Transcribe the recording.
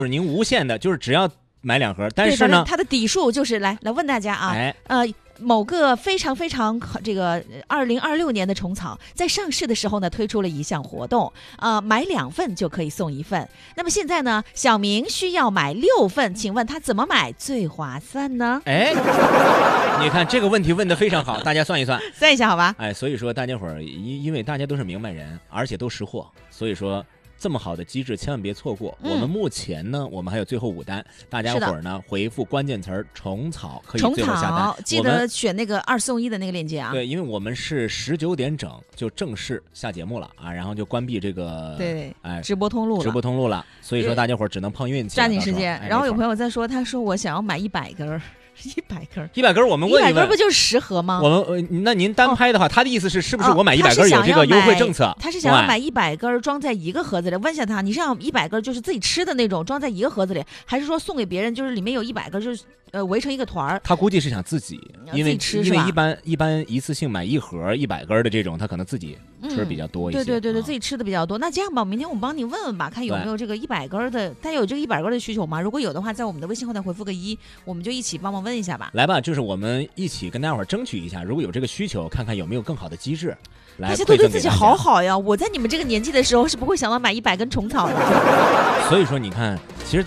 就是您无限的，就是只要买2盒，但是呢， 它的底数就是来问大家啊，某个非常非常这个2026年的虫草在上市的时候呢，推出了一项活动，买2份就可以送1份。那么现在呢，小明需要买6份，请问他怎么买最划算呢？ 你看这个问题问得非常好，大家算一算， 算一下好吧？ 所以说大家伙儿，因为大家都是明白人，而且都识货，所以说。这么好的机制千万别错过。我们目前呢，我们还有最后5单，大家伙儿呢回复关键词虫草可以最后下单， 记得选那个2送1的那个链接啊。 对，因为我们是19点整就正式下节目了啊，然后就关闭这个直播通路了， 所以说大家伙儿只能碰运气， 抓紧时间。然后有朋友在说，他说我想要买100根。 100根，我们问一问，100 根不就是10盒吗？ 我们那您单拍的话，他的意思是不是我买100根有这个优惠政策？ 他是想要买100根装在一个盒子里。问一下他，你是要100根就是自己吃的那种装在一个盒子里，还是说送给别人，就是里面有100根就是围成一个团儿？ 他估计是想自己，因为吃因为一般一次性买1盒100根的这种，他可能自己吃比较多一些。 对，自己吃的比较多。那这样吧，明天我们帮你问问吧，看有没有这个100根的，他有这个100根的需求吗？如果有的话，在我们的微信后台回复个1，我们就一起帮忙问一下吧。 来吧，就是我们一起跟大家伙争取一下，如果有这个需求，看看有没有更好的机制。 大家都对自己好呀！我在你们这个年纪的时候是不会想到买100根虫草的。 所以说，你看，其实。